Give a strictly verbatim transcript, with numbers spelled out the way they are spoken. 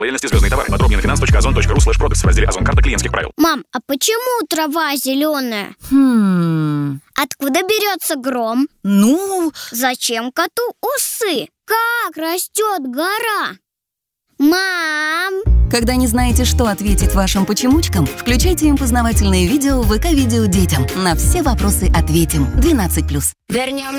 Лояльности звездные товары. Подробнее на finance точка озон точка ру слэш продакс в разделе Озон карта клиентских правил. Мам, а почему трава зеленая? Хм... Откуда берется гром? Ну... Зачем коту усы? Как растет гора? Мам! Когда не знаете, что ответить вашим почемучкам, включайте им познавательные видео в ВК-видео детям. На все вопросы ответим. двенадцать плюс. Вернем